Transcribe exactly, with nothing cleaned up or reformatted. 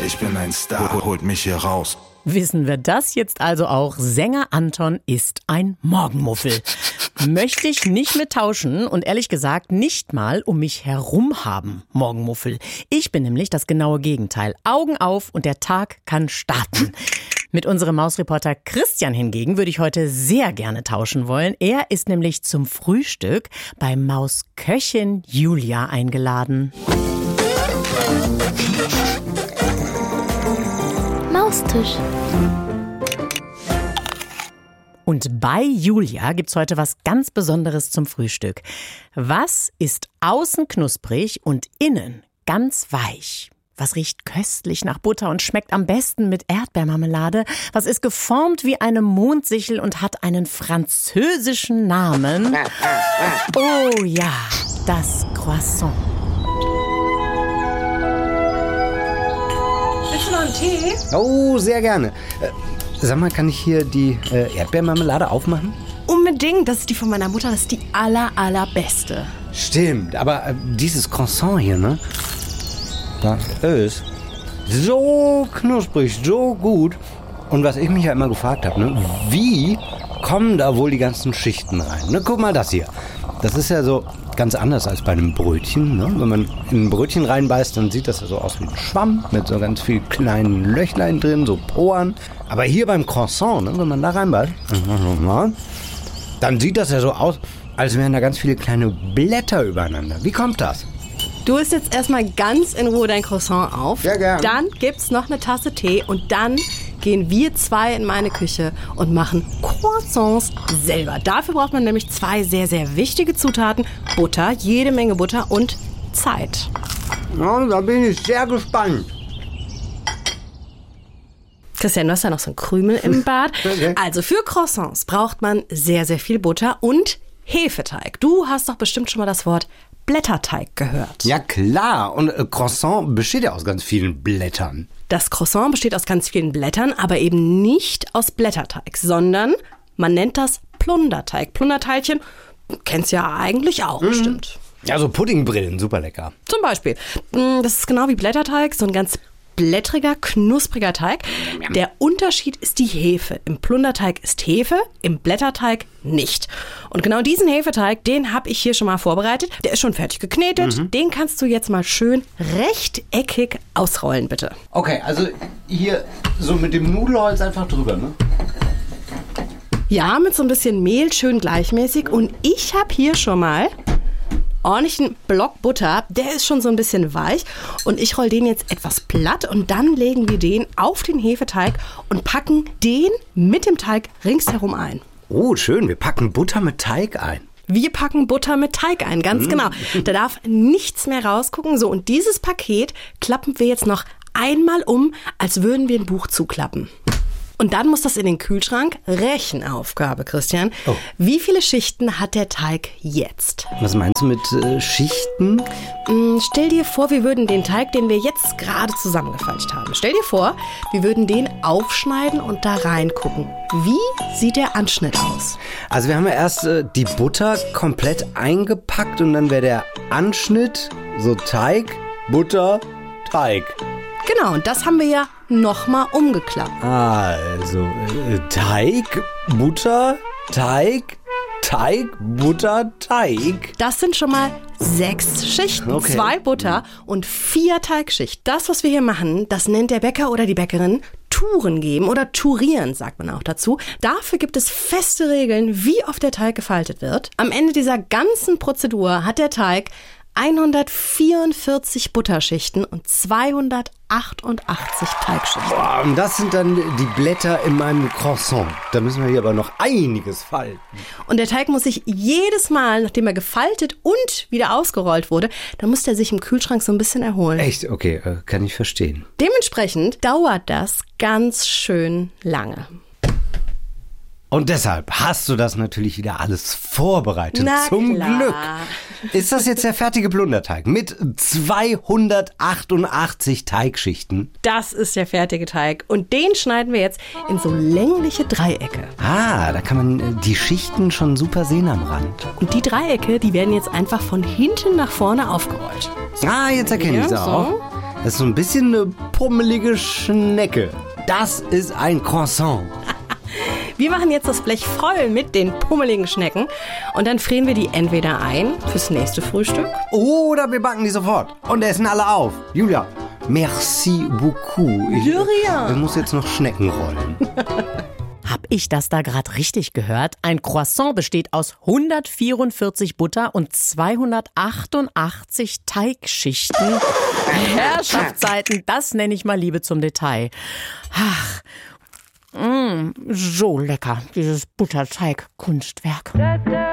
Ich bin ein Star, holt mich hier raus. Wissen wir das jetzt also auch? Sänger Anton ist ein Morgenmuffel. Möchte ich nicht mit tauschen und ehrlich gesagt nicht mal um mich herum haben, Morgenmuffel. Ich bin nämlich das genaue Gegenteil. Augen auf und der Tag kann starten. Mit unserem Mausreporter Christian hingegen würde ich heute sehr gerne tauschen wollen. Er ist nämlich zum Frühstück bei Mausköchin Julia eingeladen. Maustisch. Und bei Julia gibt's heute was ganz Besonderes zum Frühstück. Was ist außen knusprig und innen ganz weich? Was riecht köstlich nach Butter und schmeckt am besten mit Erdbeermarmelade? Was ist geformt wie eine Mondsichel und hat einen französischen Namen? Oh ja, das Croissant. Willst du noch einen Tee? Oh, sehr gerne. Äh, sag mal, kann ich hier die äh, Erdbeermarmelade aufmachen? Unbedingt, das ist die von meiner Mutter, das ist die aller, allerbeste. Stimmt, aber äh, dieses Croissant hier, ne? Das ist so knusprig, so gut. Und was ich mich ja immer gefragt habe, ne? Wie kommen da wohl die ganzen Schichten rein? Ne, guck mal das hier. Das ist ja so ganz anders als bei einem Brötchen. Ne? Wenn man in ein Brötchen reinbeißt, dann sieht das ja so aus wie ein Schwamm mit so ganz vielen kleinen Löchlein drin, so Poren. Aber hier beim Croissant, ne? Wenn man da reinbeißt, dann sieht das ja so aus, als wären da ganz viele kleine Blätter übereinander. Wie kommt das? Du isst jetzt erstmal ganz in Ruhe dein Croissant auf. Ja, gern. Dann gibt's noch eine Tasse Tee und dann gehen wir zwei in meine Küche und machen Croissants selber. Dafür braucht man nämlich zwei sehr, sehr wichtige Zutaten. Butter, jede Menge Butter und Zeit. Ja, da bin ich sehr gespannt. Christian, du hast ja noch so einen Krümel im Bad. Okay. Also für Croissants braucht man sehr, sehr viel Butter und Hefeteig. Du hast doch bestimmt schon mal das Wort Blätterteig gehört. Ja klar, und äh, Croissant besteht ja aus ganz vielen Blättern. Das Croissant besteht aus ganz vielen Blättern, aber eben nicht aus Blätterteig, sondern man nennt das Plunderteig. Plunderteilchen kennst du ja eigentlich auch mhm. bestimmt. Ja, so Puddingbrillen, super lecker. Zum Beispiel. Das ist genau wie Blätterteig, so ein ganz blättriger, knuspriger Teig. Der Unterschied ist die Hefe. Im Plunderteig ist Hefe, im Blätterteig nicht. Und genau diesen Hefeteig, den habe ich hier schon mal vorbereitet. Der ist schon fertig geknetet. Mhm. Den kannst du jetzt mal schön rechteckig ausrollen, bitte. Okay, also hier so mit dem Nudelholz einfach drüber, ne? Ja, mit so ein bisschen Mehl, schön gleichmäßig. Und ich habe hier schon mal ordentlichen Block Butter, der ist schon so ein bisschen weich und ich roll den jetzt etwas platt und dann legen wir den auf den Hefeteig und packen den mit dem Teig ringsherum ein. Oh, schön, wir packen Butter mit Teig ein. Wir packen Butter mit Teig ein, ganz mmh. genau. Da darf nichts mehr rausgucken. So, und dieses Paket klappen wir jetzt noch einmal um, als würden wir ein Buch zuklappen. Und dann muss das in den Kühlschrank. Rechenaufgabe, Christian. Oh. Wie viele Schichten hat der Teig jetzt? Was meinst du mit äh, Schichten? Mm, stell dir vor, wir würden den Teig, den wir jetzt gerade zusammengefaltet haben, stell dir vor, wir würden den aufschneiden und da reingucken. Wie sieht der Anschnitt aus? Also wir haben ja erst äh, die Butter komplett eingepackt und dann wäre der Anschnitt so Teig, Butter, Teig. Genau, und das haben wir ja nochmal umgeklappt. Also, äh, Teig, Butter, Teig, Teig, Butter, Teig. Das sind schon mal sechs Schichten. Okay. Zwei Butter und vier Teigschichten. Das, was wir hier machen, das nennt der Bäcker oder die Bäckerin Touren geben oder tourieren, sagt man auch dazu. Dafür gibt es feste Regeln, wie oft der Teig gefaltet wird. Am Ende dieser ganzen Prozedur hat der Teig hundertvierundvierzig Butterschichten und zweihundertachtundachtzig Teigschichten. Boah, und das sind dann die Blätter in meinem Croissant. Da müssen wir hier aber noch einiges falten. Und der Teig muss sich jedes Mal, nachdem er gefaltet und wieder ausgerollt wurde, dann muss der sich im Kühlschrank so ein bisschen erholen. Echt? Okay, äh, kann ich verstehen. Dementsprechend dauert das ganz schön lange. Und deshalb hast du das natürlich wieder alles vorbereitet. Na Zum klar. Glück. Ist das jetzt der fertige Plunderteig mit zweihundertachtundachtzig Teigschichten? Das ist der fertige Teig. Und den schneiden wir jetzt in so längliche Dreiecke. Ah, da kann man die Schichten schon super sehen am Rand. Und die Dreiecke, die werden jetzt einfach von hinten nach vorne aufgerollt. Ah, jetzt erkenne ich es Ja, auch. so. Das ist so ein bisschen eine pummelige Schnecke. Das ist ein Croissant. Wir machen jetzt das Blech voll mit den pummeligen Schnecken und dann frieren wir die entweder ein fürs nächste Frühstück. Oder wir backen die sofort und essen alle auf. Julia, merci beaucoup. Ich, Julia. ich muss jetzt noch Schnecken rollen. Hab ich das da gerade richtig gehört? Ein Croissant besteht aus hundertvierundvierzig Butter- und zweihundertachtundachtzig Teigschichten. Herrschaftszeiten, das nenne ich mal Liebe zum Detail. Ach, mh, so lecker, dieses Butterteig-Kunstwerk.